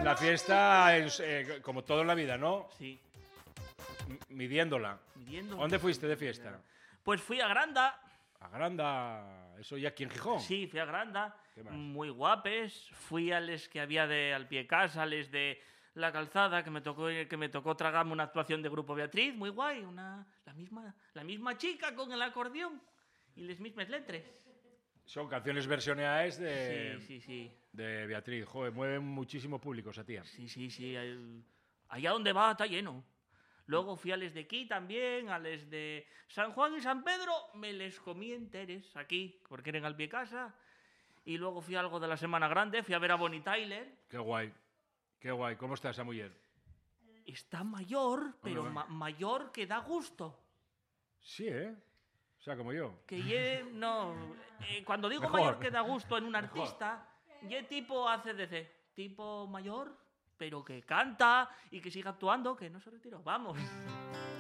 la fiesta es como todo en la vida, ¿no? Sí. Midiéndola. ¿Dónde fuiste de fiesta? Pues fui a Granda. A Granda, eso ya aquí en Gijón. Sí, fui a Granda. ¿Qué más? Muy guapes. Fui a les que había de al pie casa, les de la calzada, que me tocó tragarme una actuación de Grupo Beatriz, muy guay, la misma chica con el acordeón y las mismas letras. Son canciones versioneadas de, Sí. de Beatriz. Joder, mueven muchísimo público esa tía. Sí. Allá donde va está lleno. Luego fui a les de aquí también, a les de San Juan y San Pedro, me les comí enteres aquí, porque eran al pie casa. Y luego fui a algo de la Semana Grande, fui a ver a Bonnie Tyler. Qué guay. Qué guay. ¿Cómo está esa mujer? Está mayor, pero Hombre. mayor que da gusto. Sí, ¿eh? O sea, como yo. Cuando digo Mejor. mayor que da gusto en un artista, ye tipo ACDC, tipo mayor, pero que canta y que sigue actuando, que no se retiró. Vamos.